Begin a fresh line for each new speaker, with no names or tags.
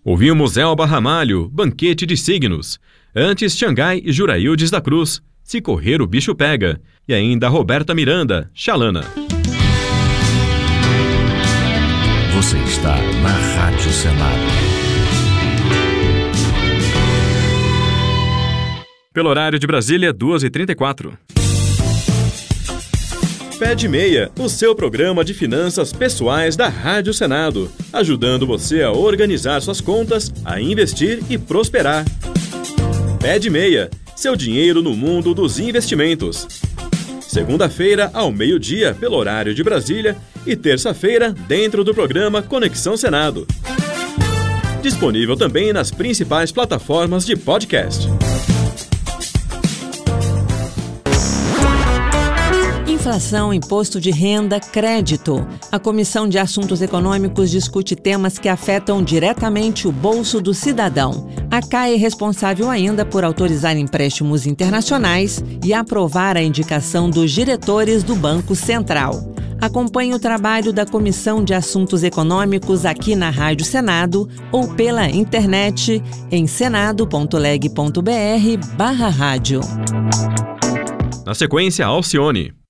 Ouvimos Elba Ramalho, Banquete de Signos. Antes, Xangai e Juraildes da Cruz, Se Correr o Bicho Pega. E ainda Roberta Miranda, Xalana.
Você está na Rádio Senado.
Pelo horário de Brasília, 2h34. Pé de Meia, o seu programa de finanças pessoais da Rádio Senado, ajudando você a organizar suas contas, a investir e prosperar. Pé de Meia, seu dinheiro no mundo dos investimentos. Segunda-feira, ao meio-dia, pelo horário de Brasília, e terça-feira, dentro do programa Conexão Senado. Disponível também nas principais plataformas de podcast.
Inflação, imposto de renda, crédito. A Comissão de Assuntos Econômicos discute temas que afetam diretamente o bolso do cidadão. A CAE é responsável ainda por autorizar empréstimos internacionais e aprovar a indicação dos diretores do Banco Central. Acompanhe o trabalho da Comissão de Assuntos Econômicos aqui na Rádio Senado ou pela internet em senado.leg.br/rádio.
Na sequência, Alcione.